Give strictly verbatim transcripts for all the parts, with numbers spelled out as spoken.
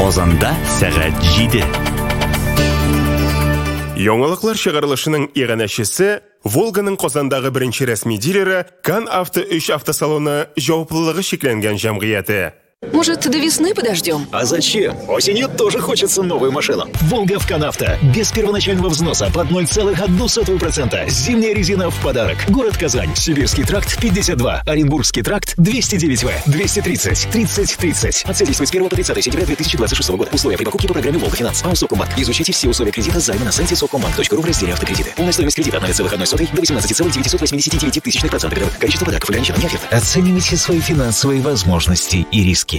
Казанда сәгать җиде. Яңалыклар чыгарылышының иганәчесе Волганың Казандагы беренче рәсми дилеры Кан Авто өч автосалоны җаваплылыгы шикләнгән җәмгыяте. Может, до весны подождем? А зачем? Осенью тоже хочется новую машину. Волга в Канавто. Без первоначального взноса под ноль целых одну сотую процента. Зимняя резина в подарок. Город Казань. Сибирский тракт пятьдесят два. Оренбургский тракт двести девять вэ. двести тридцать. тридцать тридцать. Акция действует с первого по тридцатое сентября две тысячи двадцать шестого года. Условия при покупке по программе Волга Финанс. АО Совкомбанк. Изучите все условия кредита займа на сайте совкомбанк точка ру в разделе автокредиты. Полная стоимость кредита от ноль целых одной сотой до восемнадцати целых девятисот восьмидесяти девяти тысячных процента годовых. Количество подарков ограничено не оферта. Оценивайте свои финансовые возможности и риски.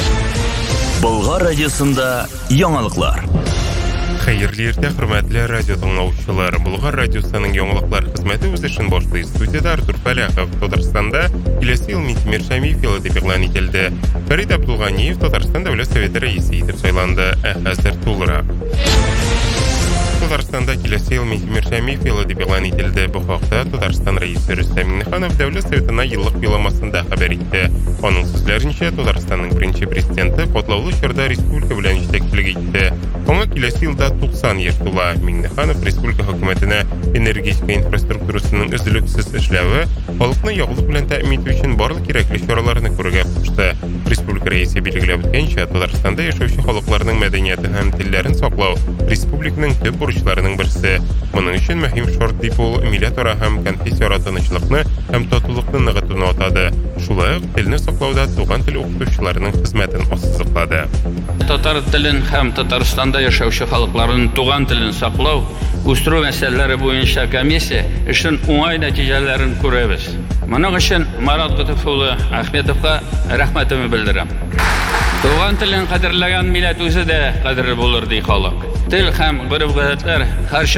Болгар радиосында яңалыклар. Хәерле иртә, хөрмәтле радио тыңлаучылар. Болгар радиосының яңалыклар хезмәте үз эшен башлый. Студияда Артур Фәләхов. Татарстанда киләсе ел Митимир Шәмиев дип игълан ителде. Фәрит Абдулганиев Татарстан Дәүләт Советы рәисе итеп сайланды. Ә хәзер тулырак. Татарстанда киләсе ел Митимир Шәмиев дип игълан ителде. Бу хакта Татарстан рәисе Рөстәм Миңнеханов Дәүләт Советына еллык юлламасында хәбәр итте. Аның сүзләренчә, Татарстанның беренче президенты катлаулы чорда республика белән җитәкчелек итте. Аңа киләсе елда туксан яшь тула. Миңнеханов республика хөкүмәтенә энергетика инфраструктурасының өзлексез эшләве, халыкны ягулык белән тәэмин итү өчен барлык кирәкле чараларны күрергә кушты. Республика рәисе билгеләп үткәнчә, Татарстанда яшәүче халыкларның мәдәнияте һәм телләрен саклау республиканың төп бурычларының берсе. Моның өчен мөһим шарт дип ул милләтара һәм конфессияара тынычлыкны һәм татулыкны ныгытуны атады. Шулай ук телне саклауда туган тел укытучыларының хезмәтен ассызыклады. Татар телен һәм Татарстанда яшәүче халыкларның туган телен саклау, үстерү мәсьәләләре буенча комиссия эшен уңай нәтиҗәләрен күрәбез. Моның өчен Марат Гытыф улы Әхмәтовка рәхмәтемне белдерәм. Туган телен кадерләгән милләт үзе дә кадерле булыр ди халык. Тел һәм гореф-гадәтләр һәр